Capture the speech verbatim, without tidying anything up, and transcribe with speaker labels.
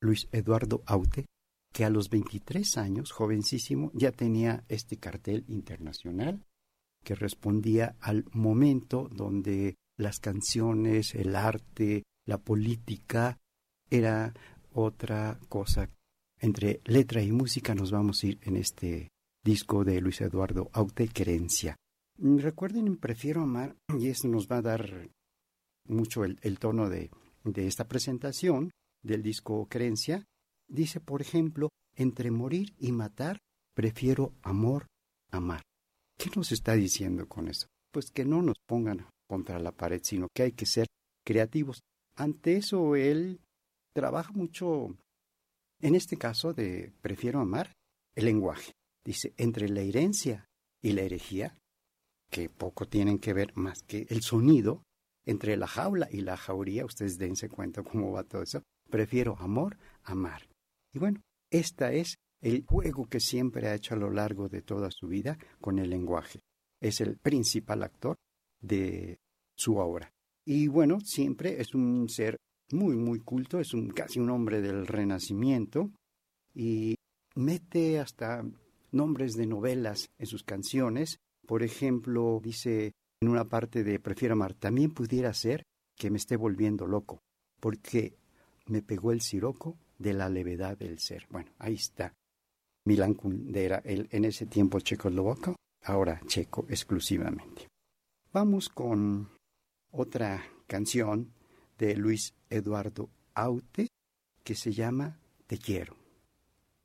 Speaker 1: Luis Eduardo Aute, que a los veintitrés años, jovencísimo, ya tenía este cartel internacional que respondía al momento donde las canciones, el arte, la política era otra cosa. Entre letra y música nos vamos a ir en este disco de Luis Eduardo Aute, Querencia. Recuerden, Prefiero Amar, y eso nos va a dar mucho el, el tono de, de esta presentación del disco Querencia. Dice, por ejemplo, entre morir y matar, prefiero amor, amar. ¿Qué nos está diciendo con eso? Pues que no nos pongan contra la pared, sino que hay que ser creativos. Ante eso, él trabaja mucho, en este caso de Prefiero Amar, el lenguaje. Dice, entre la herencia y la herejía, que poco tienen que ver más que el sonido, entre la jaula y la jauría, ustedes dense cuenta cómo va todo eso, prefiero amor, amar. Y bueno, esta es el juego que siempre ha hecho a lo largo de toda su vida con el lenguaje. Es el principal actor de su obra. Y bueno, siempre es un ser muy, muy culto, es un, casi un hombre del Renacimiento, y mete hasta nombres de novelas en sus canciones. Por ejemplo, dice en una parte de Prefiero Amar, también pudiera ser que me esté volviendo loco, porque me pegó el siroco de la levedad del ser. Bueno, ahí está. Milan Kundera, él en ese tiempo checoslovaco, ahora checo exclusivamente. Vamos con otra canción de Luis Eduardo Aute que se llama Te quiero.